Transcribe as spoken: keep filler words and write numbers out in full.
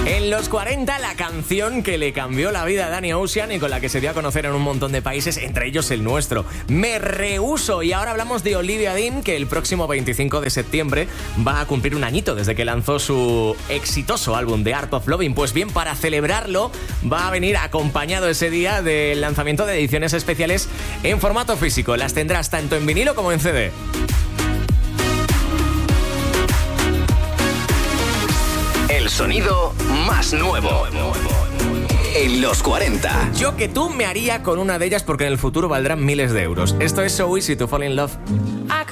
En los cuarenta, la canción que le cambió la vida a Danny Ocean y con la que se dio a conocer en un montón de países, entre ellos el nuestro. Me rehuso. Y ahora hablamos de Olivia Dean, que el próximo veinticinco de septiembre va a cumplir un añito desde que lanzó su exitoso álbum The Art of Loving. Pues bien, para celebrarlo va a venir acompañado ese día del lanzamiento de ediciones especiales en formato físico. Las tendrás tanto en vinilo como en C D. El sonido más nuevo en los cuarenta. Yo que tú me haría con una de ellas porque en el futuro valdrán miles de euros. Esto es So Easy to Fall in Love.